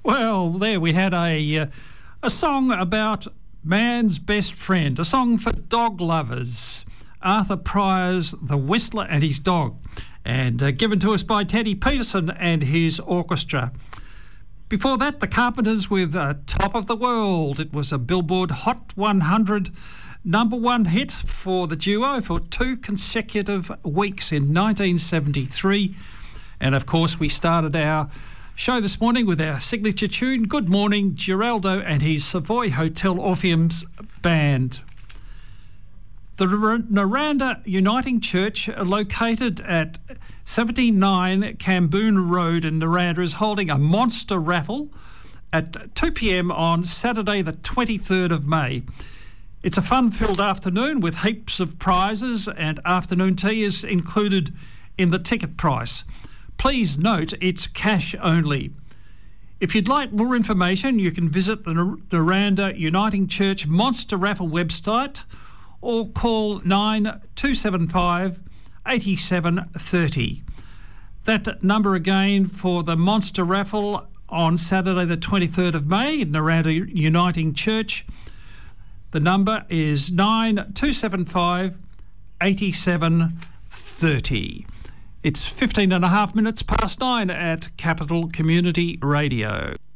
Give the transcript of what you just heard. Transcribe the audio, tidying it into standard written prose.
Well, there we had a song about man's best friend, a song for dog lovers. Arthur Pryor's The Whistler and His Dog, and given to us by Teddy Peterson and his orchestra. Before that, The Carpenters with Top of the World. It was a Billboard Hot 100 number one hit for the duo for 2 consecutive weeks in 1973. And of course, we started our show this morning with our signature tune, Good Morning, Geraldo and his Savoy Hotel Orpheum's band. The Naranda Uniting Church, located at 79 Camboon Road in Naranda, is holding a monster raffle at 2 p.m. on Saturday the 23rd of May. It's a fun-filled afternoon with heaps of prizes, and afternoon tea is included in the ticket price. Please note it's cash only. If you'd like more information, you can visit the Naranda Uniting Church Monster Raffle website or call 9275 8730. That number again for the Monster Raffle on Saturday the 23rd of May in Naranda Uniting Church. The number is 9275 8730. It's 15 and a half minutes past 9 at Capital Community Radio.